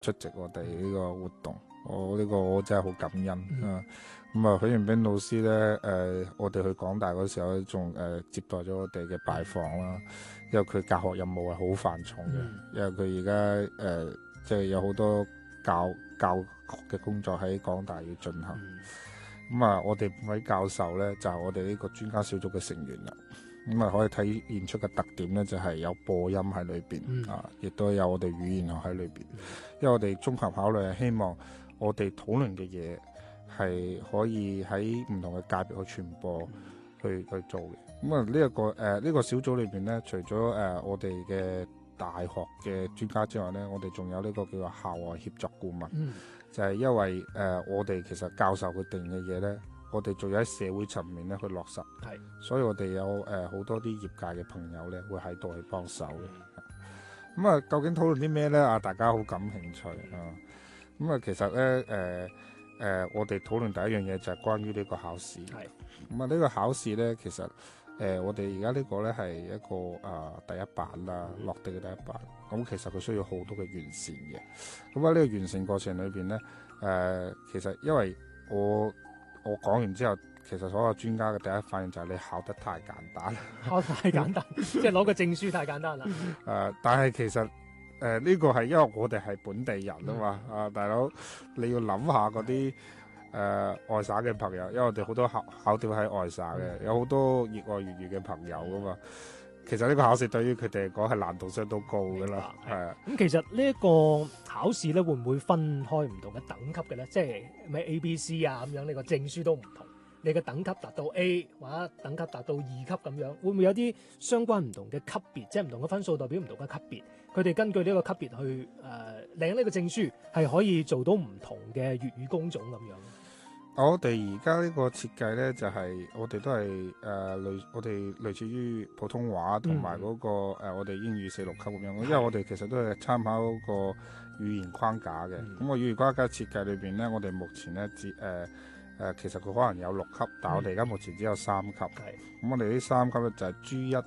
出席我哋呢個活動，我真係好感恩啊！咁啊，許元彬老師咧，我哋去港大嗰時候咧，仲接待咗我哋嘅拜訪啦。因為佢教學任務係好繁重嘅，因為佢而家即係有好多教學嘅工作喺港大要進行。咁啊，我哋五位教授咧就係我哋呢個專家小組嘅成員啦。咁啊，可以體現出嘅特點咧，就係有播音喺裏邊啊，亦都有我哋語言學喺裏邊。因為我哋綜合考慮係希望我哋討論嘅嘢係可以喺唔同嘅界別去傳播，去做嘅。咁啊，呢個小組裏邊咧，除咗我哋嘅大學嘅專家之外咧，我哋仲有呢個叫做校外協作顧問，就係因為我哋其實教授佢定嘅嘢咧，我哋仲有喺社會層面咧去落實，所以我哋有好多啲業界嘅朋友咧會喺度去幫手嘅。咁啊，究竟討論啲咩咧？啊，大家好感興趣啊！咁啊，其實咧我哋討論第一樣嘢就係關於呢個考試。咁啊，呢個考試咧，其實我哋而家呢個咧係一個第一版啦，落地嘅第一版。咁其實佢需要好多嘅完善嘅。咁喺呢個完善過程裏邊咧，其實因為我講完之後，其實所有專家嘅第一反應就係你考得太簡單， 考太簡單，即係攞個證書太簡單啦。 但係其實呢個係因為我哋係本地人啊嘛，大佬你要諗下嗰啲外省嘅朋友，因為我哋好多考點喺外省嘅，有好多熱愛粵語嘅朋友噶嘛。其實呢個考試對於佢哋嚟講係難度相當高噶啦， 咁其實呢一個考試咧，會唔會分開唔同嘅等級嘅咧？即係咩 A、B、C 啊咁樣，呢個證書都唔同。你嘅等級達到 A 或者等級達到2級咁樣，會唔會有啲相關唔同嘅級別？即係唔同嘅分數代表唔同嘅級別，佢哋根據呢個級別去領呢個證書，係可以做到唔同嘅粵語工種咁樣。 我哋而家呢個設計咧，就係我哋都係我哋類似於普通話同埋嗰個我哋英語4、6級咁樣。因為我哋其實都係參考嗰個語言框架嘅。咁個語言框架設計裏邊咧，我哋目前咧其實佢可能有6級，但係我哋而家目前只有3級。咁我哋呢3級咧就係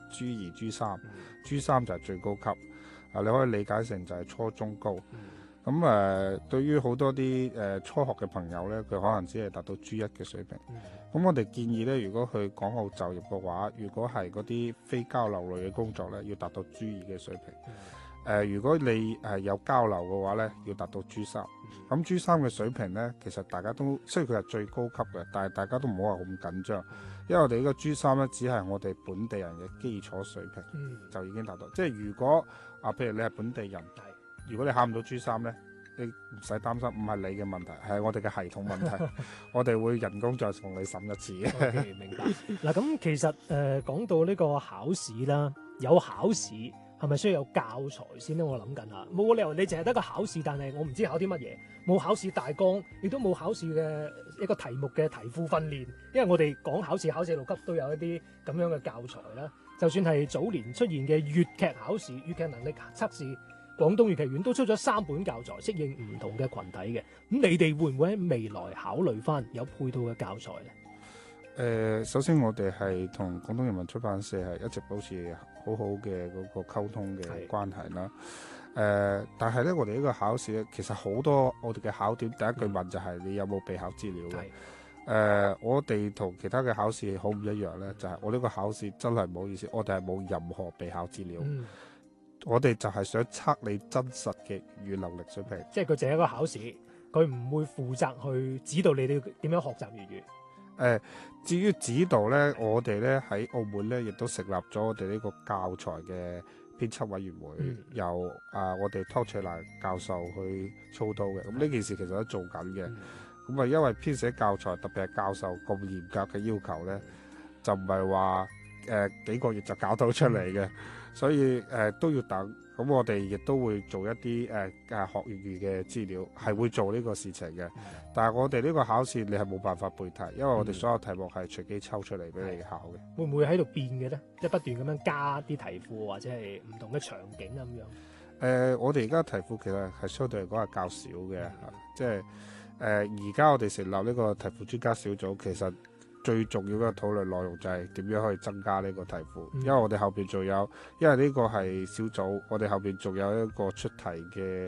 G1、G2、G3，G3 就係最高級。你可以理解成就係初中高。咁對於好多啲初學嘅朋友咧，佢可能只係達到 G1 嘅水平。咁我哋建議咧，如果去港澳就業嘅話，如果係嗰啲非交流類嘅工作咧，要達到 G2 嘅水平。如果你有交流嘅話咧，要達到 G3。咁 G3 嘅水平咧，其實大家都雖然佢係最高級嘅，但係大家都唔好話咁緊張，因為我哋呢個 G3咧，只係我哋本地人嘅基礎水平，就已經達到。即係如果譬如你係本地人，如果你考唔到 G3咧，你唔使擔心，唔係你嘅問題，係我哋嘅系統問題。我哋會人工再同你審一次。 Okay，明白。嗱，咁其實講到呢個考試啦，有考試係咪需要有教材先咧？我諗緊下，冇理由你淨係得個考試，但係我唔知考啲乜嘢，冇考試大綱，亦都冇考試嘅一個題目嘅題庫訓練。因為我哋講考試，考4、6級都有一啲咁樣嘅教材啦。就算係早年出現嘅粵劇考試、粵劇能力測試。廣東粵劇院都出咗3本教材，適應唔同嘅群體嘅。咁你哋會唔會喺未來考慮翻有配套嘅教材咧？ 首先我哋係同廣東人民出版社係一直保持好好嘅嗰個溝通嘅關係啦。但係咧，我哋呢個考試咧，其實好多我哋嘅考點，第一句問就係你有冇備考資料嘅。我哋同其他嘅考試好唔一樣咧，就係我呢個考試真係唔好意思，我哋係冇任何備考資料。我哋就係想測你真實嘅粵語能力水平， 即係佢淨係一個考試，佢唔會負責去指導你哋點樣學習粵語。 至於指導咧，我哋咧喺澳門咧亦都成立咗我哋呢個教材嘅編輯委員會，由我哋湯翠蘭教授去操刀嘅。咁呢件事其實都做緊嘅。咁因為編寫教材，特別係教授咁嚴格嘅要求咧，就唔係話幾個月就搞到出嚟嘅。所以都要等，咁我哋亦都會做一啲學粵語嘅資料，係會做呢個事情嘅。但係我哋呢個考試你係冇辦法背題，因為我哋所有題目係隨機抽出嚟俾你考嘅。 會唔會喺度變嘅咧？即係不斷咁樣加啲題庫或者係唔同嘅場景咁樣？ 我哋而家題庫其實係相對嚟講係較少嘅，即係而家我哋成立呢個題庫專家小組，其實最重要嘅討論內容就係點樣可以增加呢個題庫，因為我哋後邊仲有，因為呢個係小組，我哋後邊仲有一個出題嘅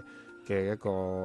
嘅一個